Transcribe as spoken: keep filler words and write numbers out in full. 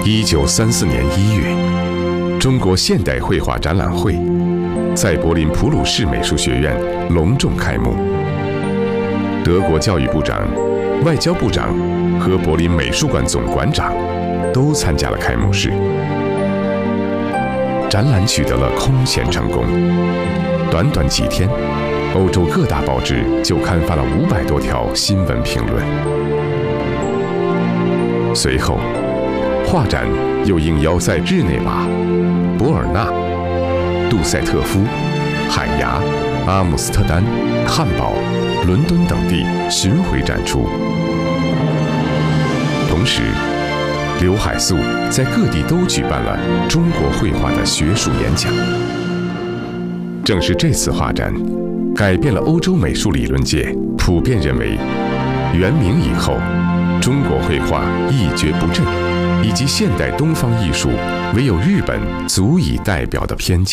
一九三四年一月，中国现代绘画展览会在柏林普鲁士美术学院隆重开幕。德国教育部长、外交部长和柏林美术馆总馆长都参加了开幕式。展览取得了空前成功，短短几天，欧洲各大报纸就刊发了五百多条新闻评论。随后，画展又应邀在日内瓦、伯尔纳、杜塞特夫、海牙、阿姆斯特丹、汉堡、伦敦等地巡回展出。同时，刘海粟在各地都举办了中国绘画的学术演讲。正是这次画展，改变了欧洲美术理论界普遍认为元明以后中国绘画一蹶不振，以及现代东方艺术唯有日本足以代表的偏见。